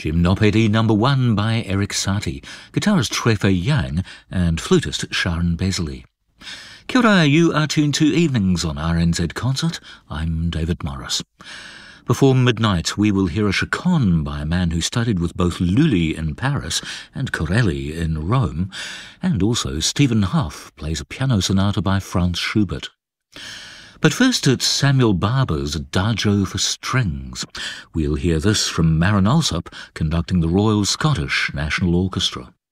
Gymnopédie No. 1 by Erik Satie, guitarist Trevor Young and flutist Sharon Besley. Kia ora, you are tuned to Evenings on RNZ Concert. I'm David Morris. Before midnight, we will hear a chaconne by a man who studied with both Lully in Paris and Corelli in Rome, and also Stephen Hough plays a piano sonata by Franz Schubert. But first it's Samuel Barber's Adagio for Strings. We'll hear this from Maren Alsop conducting the Royal Scottish National Orchestra.